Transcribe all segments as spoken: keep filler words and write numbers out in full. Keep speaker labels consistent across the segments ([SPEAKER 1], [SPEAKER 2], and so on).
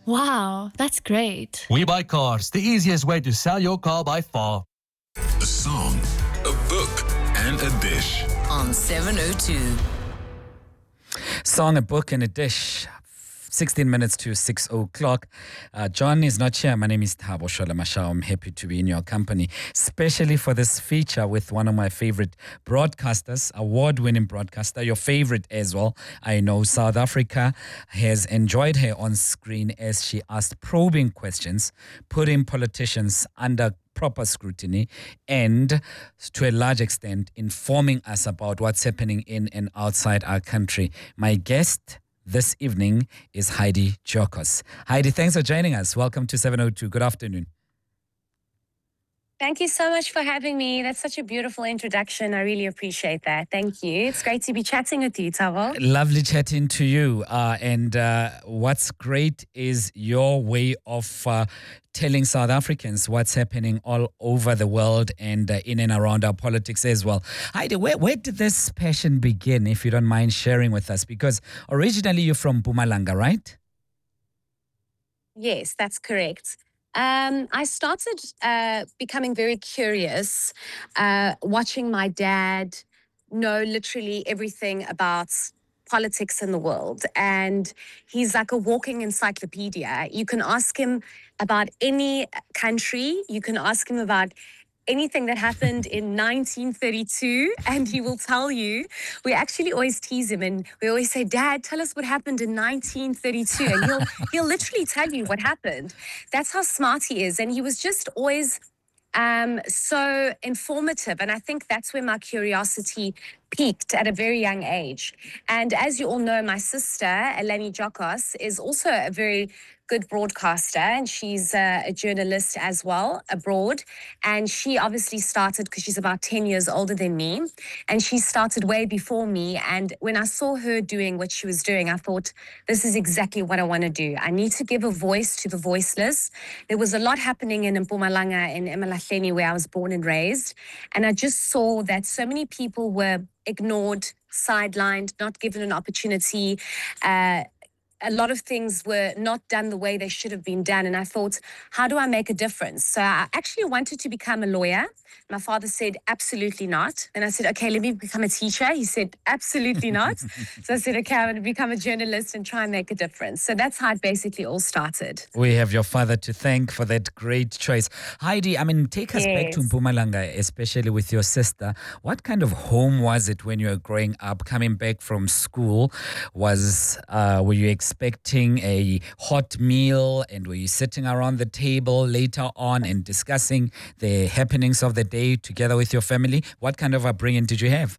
[SPEAKER 1] Wow, that's great.
[SPEAKER 2] We Buy Cars, the easiest way to sell your car by far.
[SPEAKER 3] A song, a book, and a dish.
[SPEAKER 4] On seven oh two.
[SPEAKER 5] Song, a book, and a dish. sixteen minutes to six o'clock. Uh, John is not here. My name is Thabo Sholamasha. I'm happy to be in your company, especially for this feature with one of my favorite broadcasters, award-winning broadcaster, your favorite as well. I know South Africa has enjoyed her on screen as she asked probing questions, putting politicians under proper scrutiny, and to a large extent informing us about what's happening in and outside our country. My guest this evening is Heidi Giokos. Heidi, thanks for joining us. Welcome to seven oh two. Good afternoon.
[SPEAKER 6] Thank you so much for having me. That's such a beautiful introduction. I really appreciate that. Thank you. It's great to be chatting with you, Thabo.
[SPEAKER 5] Lovely chatting to you. Uh, and uh, what's great is your way of uh, telling South Africans what's happening all over the world and uh, in and around our politics as well. Heidi, where, where did this passion begin, if you don't mind sharing with us? Because originally you're from Mpumalanga, right?
[SPEAKER 6] Yes, that's correct. Um, I started uh, becoming very curious, uh, watching my dad know literally everything about politics in the world. And he's like a walking encyclopedia. You can ask him about any country. You can ask him about anything that happened in nineteen thirty-two, and he will tell you. We actually always tease him, and we always say, Dad, tell us what happened in nineteen thirty-two. And he'll, he'll literally tell you what happened. That's how smart he is. And he was just always um, so informative. And I think that's where my curiosity peaked at a very young age. And as you all know, my sister, Eleni Giokos, is also a very good broadcaster, and she's uh, a journalist as well abroad. And she obviously started because she's about ten years older than me, and she started way before me. And when I saw her doing what she was doing, I thought, this is exactly what I want to do. I need to give a voice to the voiceless. There was a lot happening in Mpumalanga, in eMalahleni, where I was born and raised. And I just saw that so many people were ignored, sidelined, not given an opportunity. Uh, a lot of things were not done the way they should have been done. And I thought, how do I make a difference? So I actually wanted to become a lawyer. My father said, absolutely not. And I said, okay, let me become a teacher. He said, absolutely not. So I said, okay, I'm going to become a journalist and try and make a difference. So that's how it basically all started.
[SPEAKER 5] We have your father to thank for that great choice. Heidi, I mean, take us
[SPEAKER 6] Yes.
[SPEAKER 5] back to Mpumalanga, especially with your sister. What kind of home was it when you were growing up, coming back from school? Was uh, were you expecting a hot meal, and were you sitting around the table later on and discussing the happenings of the day together with your family? What kind of upbringing did you have?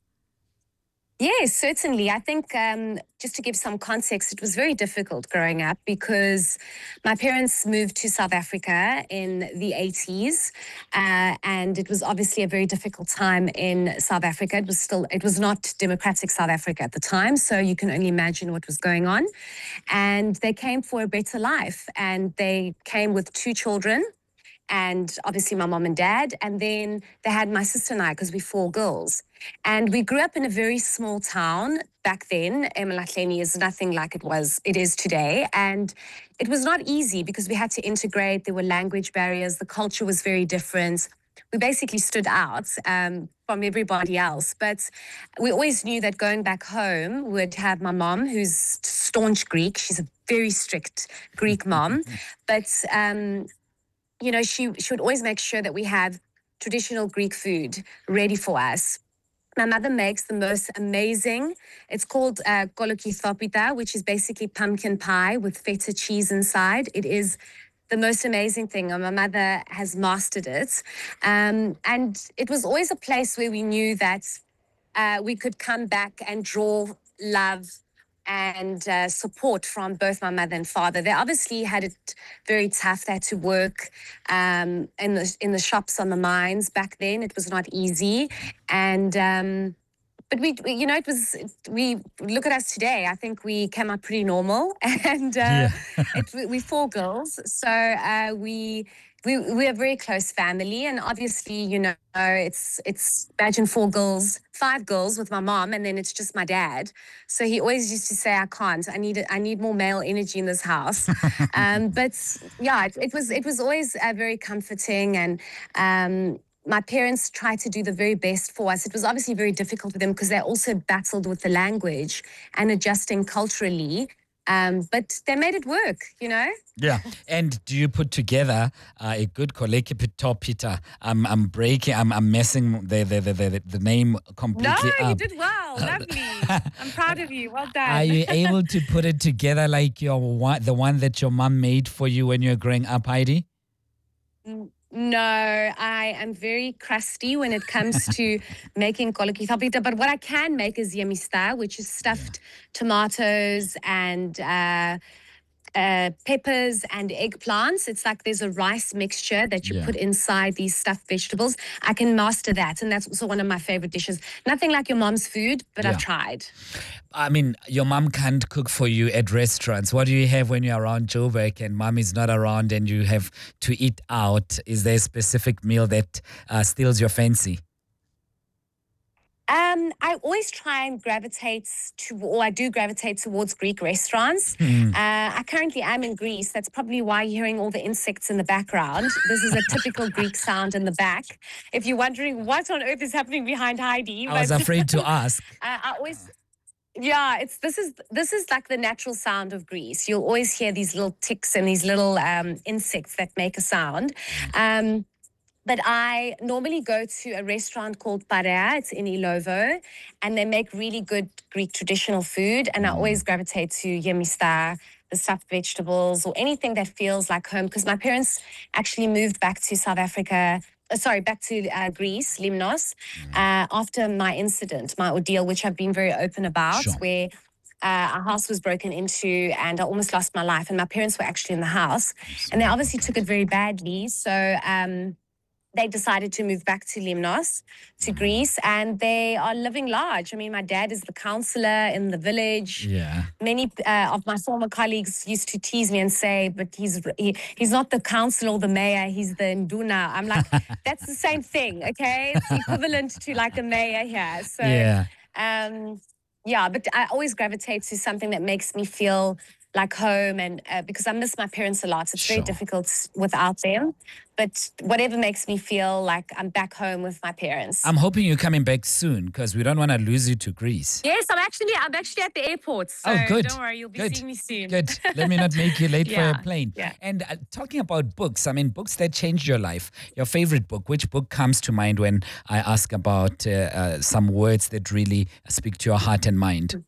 [SPEAKER 6] Yes, certainly. I think um, just to give some context, it was very difficult growing up because my parents moved to South Africa in the eighties, uh, and it was obviously a very difficult time in South Africa. It was still, it was not democratic South Africa at the time, so you can only imagine what was going on. And they came for a better life, and they came with two children, and obviously my mom and dad, and then they had my sister and I, because we're four girls. And we grew up in a very small town back then. eMalahleni is nothing like it was, it is today. And it was not easy because we had to integrate. There were language barriers. The culture was very different. We basically stood out um, from everybody else. But we always knew that going back home, we'd have my mom, who's staunch Greek. She's a very strict Greek mom. But um, you know, she, she would always make sure that we have traditional Greek food ready for us. My mother makes the most amazing, it's called uh, kolokythopita, which is basically pumpkin pie with feta cheese inside. It is the most amazing thing, and my mother has mastered it. Um, and it was always a place where we knew that uh, we could come back and draw love and uh, support from both my mother and father. They obviously had it very tough. They had to work um, in the in the shops on the mines back then. It was not easy, and um, but we, we, you know, it was. We look at us today. I think we came out pretty normal, and uh,
[SPEAKER 5] Yeah.
[SPEAKER 6] it, we- we're four girls, so uh, we. It we we're a very close family, and obviously, you know, it's it's imagine four girls, five girls with my mom, and then it's just my dad. So he always used to say, "I can't. I need I need more male energy in this house." um, but yeah, it, it was it was always uh, very comforting, and um, my parents tried to do the very best for us. It was obviously very difficult for them because they also battled with the language and adjusting culturally. Um, but they made it work, you know?
[SPEAKER 5] Yeah. And do you put together uh, a good kolekipito pita? I'm I'm breaking, I'm I'm messing the the the, the, the name completely
[SPEAKER 6] No,
[SPEAKER 5] up.
[SPEAKER 6] you did well. Lovely. I'm proud of you. Well done.
[SPEAKER 5] Are you able to put it together like your one, the one that your mom made for you when you were growing up, Heidi?
[SPEAKER 6] No, I am very crusty when it comes to making kolokitapita. But what I can make is yemista, which is stuffed tomatoes and uh, uh, peppers and eggplants. It's like there's a rice mixture that you
[SPEAKER 5] Yeah.
[SPEAKER 6] put inside these stuffed vegetables. I can master that, and that's also one of my favorite dishes. Nothing like your mom's food, but
[SPEAKER 5] Yeah.
[SPEAKER 6] I've tried.
[SPEAKER 5] I mean, your mom can't cook for you at restaurants. What do you have when you're around Joburg and mom is not around and you have to eat out? Is there a specific meal that uh, steals your fancy?
[SPEAKER 6] Um, I always try and gravitate to, or I do gravitate towards Greek restaurants.
[SPEAKER 5] Hmm.
[SPEAKER 6] Uh, I currently am in Greece. That's probably why you're hearing all the insects in the background. This is a typical Greek sound in the back. If you're wondering what on earth is happening behind Heidi,
[SPEAKER 5] I was
[SPEAKER 6] but,
[SPEAKER 5] afraid to ask.
[SPEAKER 6] uh, I always. Yeah, it's this is this is like the natural sound of Greece. You'll always hear these little ticks and these little um, insects that make a sound. Um, But I normally go to a restaurant called Parea. It's in Ilovo, and they make really good Greek traditional food. And I always gravitate to yemista, the stuffed vegetables, or anything that feels like home. Because my parents actually moved back to South Africa, uh, sorry, back to uh, Greece, Limnos, uh, after my incident, my ordeal, which I've been very open about,
[SPEAKER 5] Sure.
[SPEAKER 6] where uh, our house was broken into and I almost lost my life. And my parents were actually in the house, and they obviously took it very badly. So, um, they decided to move back to Limnos, to Greece, and they are living large. I mean, my dad is the councillor in the village.
[SPEAKER 5] Yeah.
[SPEAKER 6] Many uh, of my former colleagues used to tease me and say, but he's he, he's not the councillor or the mayor, he's the nduna. I'm like, that's the same thing, okay? It's equivalent to like a mayor here. So,
[SPEAKER 5] Yeah.
[SPEAKER 6] um, yeah, but I always gravitate to something that makes me feel like home, and uh, because I miss my parents a lot. It's very
[SPEAKER 5] Sure.
[SPEAKER 6] difficult without them. But whatever makes me feel like I'm back home with my parents.
[SPEAKER 5] I'm hoping you're coming back soon because we don't want to lose you to Greece.
[SPEAKER 6] yes, I'm actually I'm actually at the airport. So
[SPEAKER 5] Oh, good.
[SPEAKER 6] don't worry, you'll be
[SPEAKER 5] Good.
[SPEAKER 6] seeing me soon.
[SPEAKER 5] Good. Let me not make you late for
[SPEAKER 6] Yeah,
[SPEAKER 5] your plane.
[SPEAKER 6] yeah.
[SPEAKER 5] And uh, talking about books, I mean, books that changed your life. Your favorite book, which book comes to mind when I ask about uh, uh, some words that really speak to your heart and mind?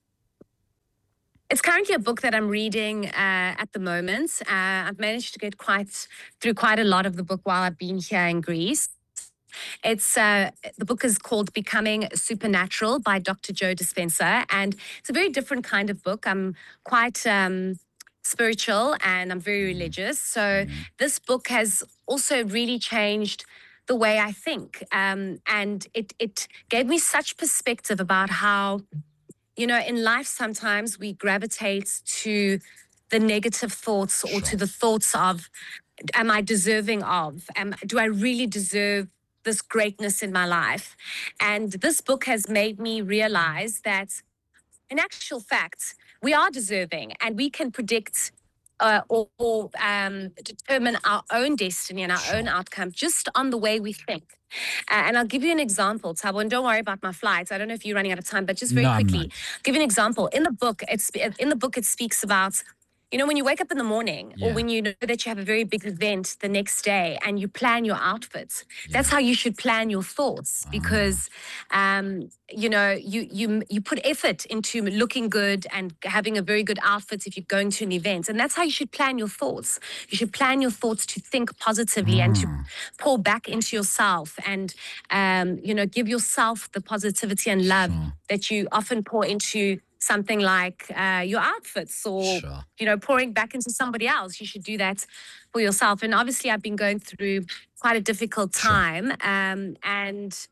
[SPEAKER 6] It's currently a book that I'm reading uh, at the moment. Uh, I've managed to get quite through quite a lot of the book while I've been here in Greece. It's uh, the book is called Becoming Supernatural by Doctor Joe Dispenza, and it's a very different kind of book. I'm quite um, spiritual and I'm very religious, so this book has also really changed the way I think, um, and it it gave me such perspective about how, you know, in life, sometimes we gravitate to the negative thoughts or to the thoughts of, am I deserving of? Am, do I really deserve this greatness in my life? And this book has made me realize that, in actual fact, we are deserving and we can predict uh, or, or um, determine our own destiny and our own outcome just on the way we think. Uh, and I'll give you an example, Tabo, and don't worry about my flights. I don't know if you're running out of time, but just very
[SPEAKER 5] No, I'm
[SPEAKER 6] quickly,
[SPEAKER 5] not.
[SPEAKER 6] give you an example. In the book, it's in the book it speaks about, you know, when you wake up in the morning
[SPEAKER 5] Yeah.
[SPEAKER 6] or when you know that you have a very big event the next day and you plan your outfits, that's how you should plan your thoughts, because, um, you know, you you you put effort into looking good and having a very good outfit if you're going to an event. And that's how you should plan your thoughts. You should plan your thoughts to think positively and to pour back into yourself and, um, you know, give yourself the positivity and love that you often pour into something like uh, your outfits or,
[SPEAKER 5] Sure.
[SPEAKER 6] you know, pouring back into somebody else. You should do that for yourself. And obviously, I've been going through quite a difficult time. Um, and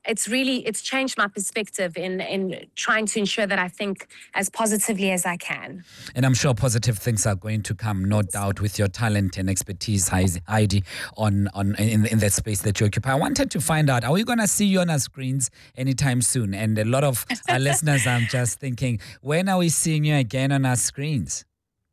[SPEAKER 6] it's really it's changed my perspective in in trying to ensure that I think as positively as I can.
[SPEAKER 5] And I'm sure positive things are going to come, no doubt, with your talent and expertise, Heidi, on, on in, in that space that you occupy. I wanted to find out, are we going to see you on our screens anytime soon? And a lot of our listeners, I'm just thinking, when are we seeing you again on our screens?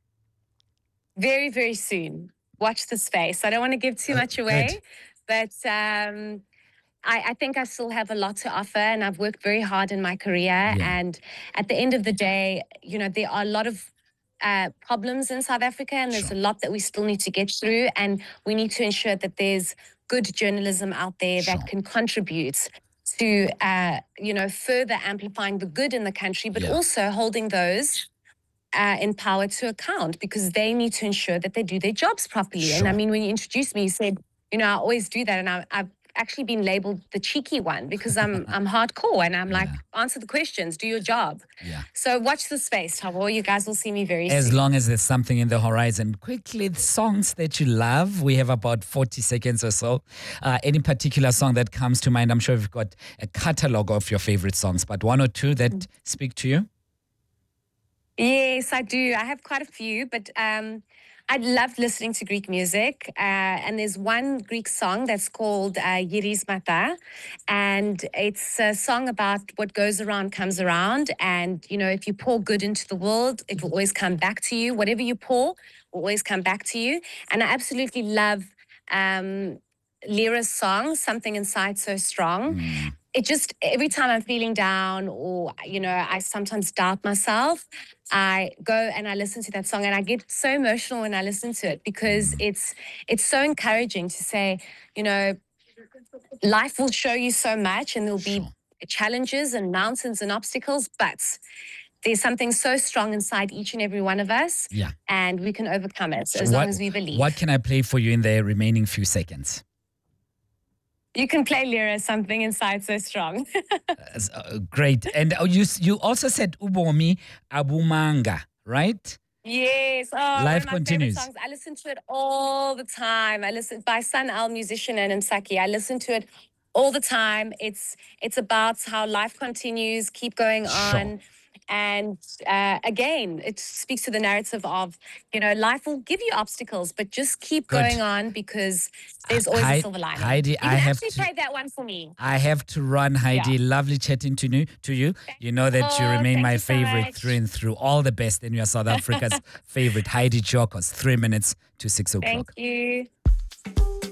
[SPEAKER 6] Very, very soon. Watch the space. I don't want to give too much away, but um, I, I think I still have a lot to offer, and I've worked very hard in my career.
[SPEAKER 5] Yeah.
[SPEAKER 6] And at the end of the day, you know, there are a lot of uh, problems in South Africa, and there's
[SPEAKER 5] Sure.
[SPEAKER 6] a lot that we still need to get through. And we need to ensure that there's good journalism out there
[SPEAKER 5] Sure.
[SPEAKER 6] that can contribute to, uh, you know, further amplifying the good in the country, but
[SPEAKER 5] Yeah.
[SPEAKER 6] also holding those uh, in power to account, because they need to ensure that they do their jobs properly. And I
[SPEAKER 5] Sure.
[SPEAKER 6] mean, when you introduced me, you said, you know, I always do that. And I, I've actually been labeled the cheeky one because I'm I'm hardcore, and I'm like,
[SPEAKER 5] Yeah.
[SPEAKER 6] answer the questions, do your job.
[SPEAKER 5] Yeah.
[SPEAKER 6] So watch the space, Thabo. You guys will see me very
[SPEAKER 5] As
[SPEAKER 6] soon.
[SPEAKER 5] long as there's something in the horizon. Quickly, songs that you love. We have about forty seconds or so. Uh, any particular song that comes to mind? I'm sure you've got a catalog of your favorite songs, but one or two that speak to you?
[SPEAKER 6] Yes, I do. I have quite a few, but um, I love listening to Greek music. Uh, and there's one Greek song that's called uh, Yirismata. And it's a song about what goes around comes around. And, you know, if you pour good into the world, it will always come back to you. Whatever you pour will always come back to you. And I absolutely love um, Lyra's song, Something Inside So Strong. It just, every time I'm feeling down, or, you know, I sometimes doubt myself, I go and I listen to that song, and I get so emotional when I listen to it, because it's it's so encouraging to say, you know, life will show you so much, and there'll be
[SPEAKER 5] Sure.
[SPEAKER 6] challenges and mountains and obstacles, but there's something so strong inside each and every one of us,
[SPEAKER 5] Yeah.
[SPEAKER 6] and we can overcome it
[SPEAKER 5] So
[SPEAKER 6] as
[SPEAKER 5] what,
[SPEAKER 6] long as we believe.
[SPEAKER 5] What can I play for you in the remaining few seconds?
[SPEAKER 6] You can play Lyra, Something Inside So Strong.
[SPEAKER 5] Uh, great. And uh, you you also said Ubomi Abumanga, right?
[SPEAKER 6] Yes. Oh,
[SPEAKER 5] Life
[SPEAKER 6] one of my
[SPEAKER 5] continues.
[SPEAKER 6] favorite songs. I listen to it all the time. I listen by Sun Al, musician, and Msaki. I listen to it all the time. It's it's about how life continues, keep going
[SPEAKER 5] Sure.
[SPEAKER 6] on. And uh, again, it speaks to the narrative of, you know, life will give you obstacles, but just keep
[SPEAKER 5] Good.
[SPEAKER 6] going on, because there's always
[SPEAKER 5] Hei-
[SPEAKER 6] a silver lining.
[SPEAKER 5] Heidi,
[SPEAKER 6] you
[SPEAKER 5] I
[SPEAKER 6] can
[SPEAKER 5] have
[SPEAKER 6] actually
[SPEAKER 5] to-
[SPEAKER 6] play that one for me.
[SPEAKER 5] I have to run, Heidi.
[SPEAKER 6] Yeah.
[SPEAKER 5] Lovely chatting to you. To you, you know that you
[SPEAKER 6] Oh,
[SPEAKER 5] remain
[SPEAKER 6] thank
[SPEAKER 5] my
[SPEAKER 6] you so
[SPEAKER 5] favorite
[SPEAKER 6] much.
[SPEAKER 5] through and through. All the best in your South Africa's favorite, Heidi Jokos. Three minutes to six o'clock.
[SPEAKER 6] Thank you.